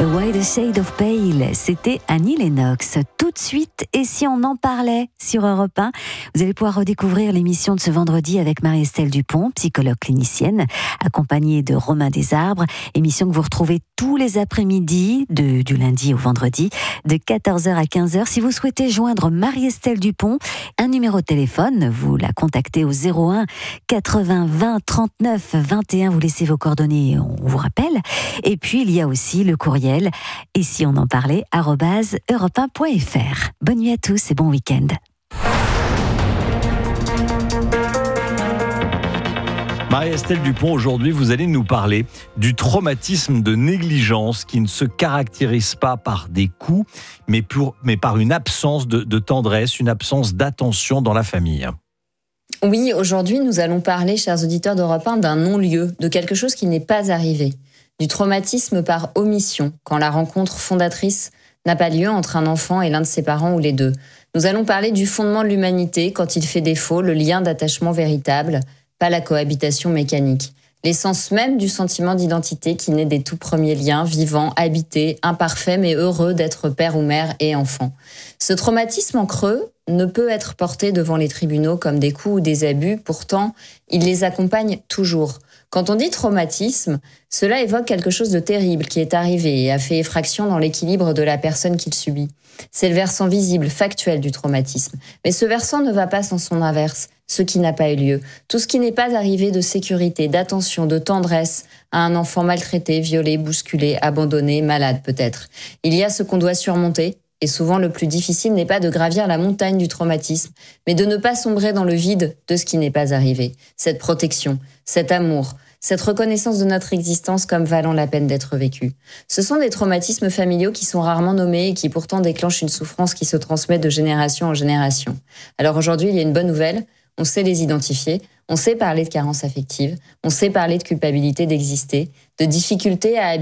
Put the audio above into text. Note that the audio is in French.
A Wider Shade of Pale, c'était Annie Lennox. Tout de suite, et si on en parlait sur Europe 1, vous allez pouvoir redécouvrir l'émission de ce vendredi avec Marie-Estelle Dupont, psychologue clinicienne, accompagnée de Romain Desarbres, émission que vous retrouvez tous les après-midi, du lundi au vendredi, de 14h à 15h. Si vous souhaitez joindre Marie-Estelle Dupont, un numéro de téléphone, vous la contactez au 01 80 20 39 21, vous laissez vos coordonnées, on vous rappelle. Et puis, il y a aussi le courriel, et si on en parlait, @europe1.fr. Bonne nuit à tous et bon week-end. Marie-Estelle Dupont, aujourd'hui, vous allez nous parler du traumatisme de négligence qui ne se caractérise pas par des coups, mais par une absence de tendresse, une absence d'attention dans la famille. Oui, aujourd'hui, nous allons parler, chers auditeurs d'Europe 1, d'un non-lieu, de quelque chose qui n'est pas arrivé. Du traumatisme par omission, quand la rencontre fondatrice n'a pas lieu entre un enfant et l'un de ses parents ou les deux. Nous allons parler du fondement de l'humanité quand il fait défaut, le lien d'attachement véritable, pas la cohabitation mécanique. L'essence même du sentiment d'identité qui naît des tout premiers liens, vivants, habités, imparfaits mais heureux d'être père ou mère et enfant. Ce traumatisme en creux ne peut être porté devant les tribunaux comme des coups ou des abus, pourtant il les accompagne toujours. Quand on dit traumatisme, cela évoque quelque chose de terrible qui est arrivé et a fait effraction dans l'équilibre de la personne qui le subit. C'est le versant visible, factuel du traumatisme. Mais ce versant ne va pas sans son inverse, ce qui n'a pas eu lieu. Tout ce qui n'est pas arrivé de sécurité, d'attention, de tendresse à un enfant maltraité, violé, bousculé, abandonné, malade peut-être. Il y a ce qu'on doit surmonter. Et souvent, le plus difficile n'est pas de gravir la montagne du traumatisme, mais de ne pas sombrer dans le vide de ce qui n'est pas arrivé. Cette protection, cet amour, cette reconnaissance de notre existence comme valant la peine d'être vécue. Ce sont des traumatismes familiaux qui sont rarement nommés et qui pourtant déclenchent une souffrance qui se transmet de génération en génération. Alors aujourd'hui, il y a une bonne nouvelle, on sait les identifier, on sait parler de carence affective, on sait parler de culpabilité d'exister, de difficulté à